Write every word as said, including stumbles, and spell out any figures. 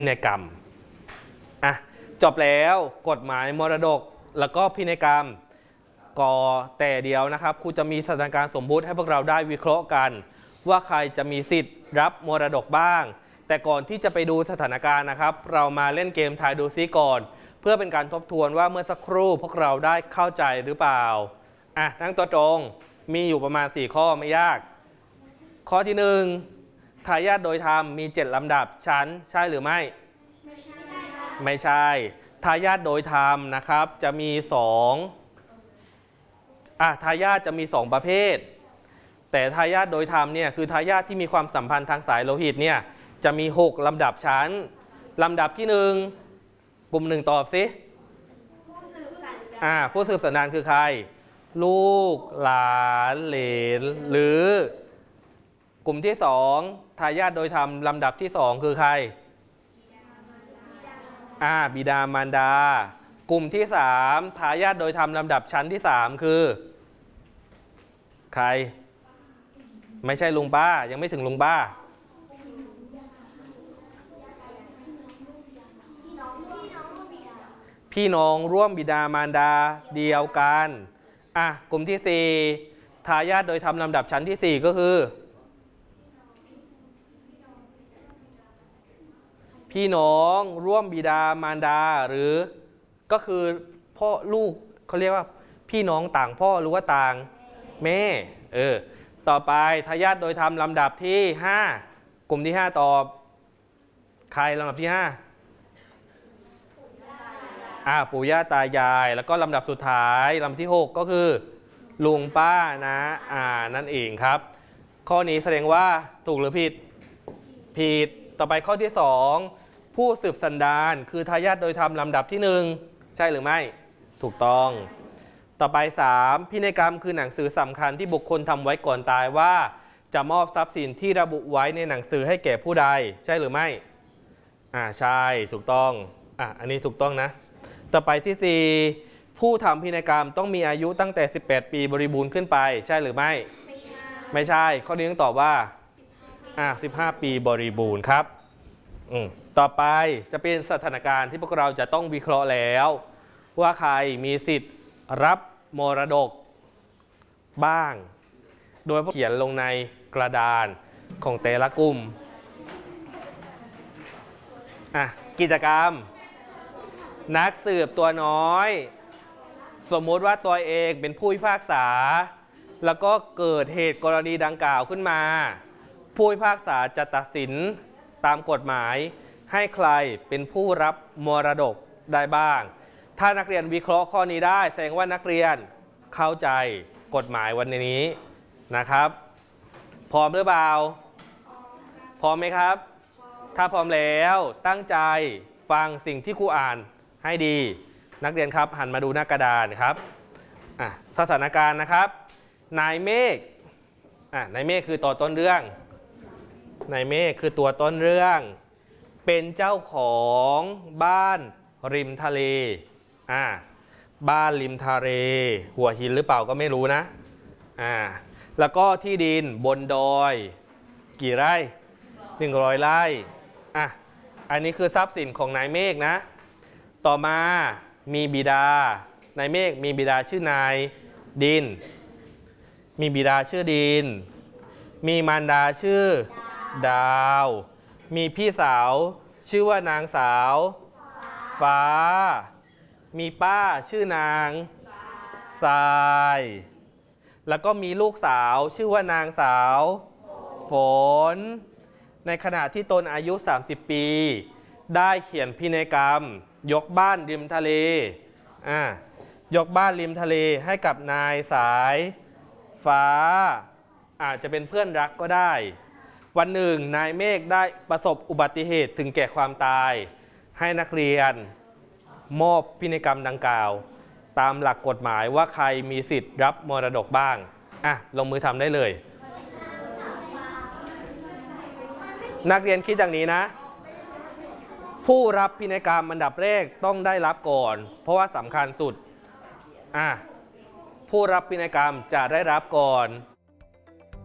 นัยกรรมอ่ะจบแล้วกฎหมายมรดกแล้วก็พินัยกรรมก็แต่เดียวนะครับครูจะมีสถานการณ์สมมุติให้พวกเราได้วิเคราะห์กันว่าใครจะมีสิทธิ์รับมรดกบ้างแต่ก่อนที่จะไปดูสถานการณ์นะครับเรามาเล่นเกมทายดูซิก่อนเพื่อเป็นการทบทวนว่าเมื่อสักครู่พวกเราได้เข้าใจหรือเปล่าอ่ะนั่งตัวตรงมีอยู่ประมาณสี่ข้อไม่ยากข้อที่หนึ่งทายาทโดยธรรมมีเจ็ดลำดับชั้นใช่หรือไม่ไม่ใช่ไม่ใช่ทายาทโดยธรรมนะครับจะมีสองอ่ะทายาทจะมีสองประเภทแต่ทายาทโดยธรรมเนี่ยคือทายาทที่มีความสัมพันธ์ทางสายโลหิตเนี่ยจะมีหกลำดับชั้นลำดับที่หนึ่งกลุ่มหนึ่งตอบสิผู้สืบสันดานอ่าผู้สืบสันดานคือใครลูกหลานเหลนหรือกลุ่มที่สองทายาทโดยธรรมลำดับที่สองคือใครอ่าบิดามารดากลุ่มที่สามทายาทโดยธรรมลำดับชั้นที่สามคือใครไม่ใช่ลุงป้ายังไม่ถึงลุงป้าพี่น้องร่วมบิดามารดาเดียวกันอ่ะกลุ่มที่สี่ทายาทโดยธรรมลำดับชั้นที่สี่ก็คือพี่น้องร่วมบิดามารดาหรือก็คือพ่อลูกเขาเรียกว่าพี่น้องต่างพ่อหรือว่าต่างแม่เออต่อไปทายาทโดยธรรมลำดับที่ห้ากลุ่มที่ห้าตอบใครลำดับที่ห้าอ่าปู่ย่าตายายแล้วก็ลำดับสุดท้ายลำที่หกก็คือลุงป้านะอ่านั่นเองครับข้อนี้แสดงว่าถูกหรือผิดผิดต่อไปข้อที่สองผู้สืบสันดานคือทายาทโดยธรรมลำดับที่หนึ่งใช่หรือไม่ถูกต้องต่อไปสามพินัยกรรมคือหนังสือสำคัญที่บุคคลทำไว้ก่อนตายว่าจะมอบทรัพย์สินที่ระบุไว้ในหนังสือให้แก่ผู้ใดใช่หรือไม่อ่าใช่ถูกต้องอ่ะอันนี้ถูกต้องนะต่อไปที่สี่ผู้ทำพินัยกรรมต้องมีอายุตั้งแต่สิบแปดปีบริบูรณ์ขึ้นไปใช่หรือไม่ไม่ใช่ไม่ใช่ข้อนี้ต้องตอบว่าอ่ะสิบห้าปีบริบูรณ์ครับอืมต่อไปจะเป็นสถานการณ์ที่พวกเราจะต้องวิเคราะห์แล้วว่าใครมีสิทธิ์รับมรดกบ้างโดยเขียนลงในกระดานของแต่ละกลุ่มอ่ะกิจกรรมนักสืบตัวน้อยสมมติว่าตัวเองเป็นผู้พิพากษาแล้วก็เกิดเหตุกรณีดังกล่าวขึ้นมาผู้พิพากษาจะตัดสินตามกฎหมายให้ใครเป็นผู้รับมรดกได้บ้างถ้านักเรียนวิเคราะห์ข้อนี้ได้แสดงว่านักเรียนเข้าใจกฎหมายวันนี้นะครับพร้อมหรือเปล่าพร้อมไหมครับถ้าพร้อมแล้วตั้งใจฟังสิ่งที่ครูอ่านให้ดีนักเรียนครับหันมาดูหน้ากระดานครับอ่ะสถานการณ์นะครับนายเมฆอ่ะนายเมฆคือตัวต้นเรื่องนายเมฆคือตัวต้นเรื่องเป็นเจ้าของบ้านริมทะเลอ่ะบ้านริมทะเลหัวหินหรือเปล่าก็ไม่รู้นะอ่าแล้วก็ที่ดินบนดอยกี่ไร่หนึ่งร้อยไร่อ่ะอันนี้คือทรัพย์สินของนายเมฆนะต่อมามีบิดานายเมฆมีบิดาชื่อนายดินมีบิดาชื่อดินมีมารดาชื่อดาวมีพี่สาวชื่อว่านางสาวฟ้ามีป้าชื่อนางทรายแล้วก็มีลูกสาวชื่อว่านางสาวฝนในขณะที่ตนอายุสามสิบปีได้เขียนพินัยกรรมยกบ้านริมทะเลอ่ายกบ้านริมทะเลให้กับนายสายฟ้าอาจจะเป็นเพื่อนรักก็ได้วันหนึ่งนายเมฆได้ประสบอุบัติเหตุถึงแก่ความตายให้นักเรียนมอบพินัยกรรมดังกล่าวตามหลักกฎหมายว่าใครมีสิทธิ์รับมรดกบ้างอ่ะลงมือทำได้เลยนักเรียนคิดอย่างนี้นะผู้รับพินัยกรรมอันดับแรกต้องได้รับก่อนเพราะว่าสำคัญสุดอ่ะผู้รับพินัยกรรมจะได้รับก่อน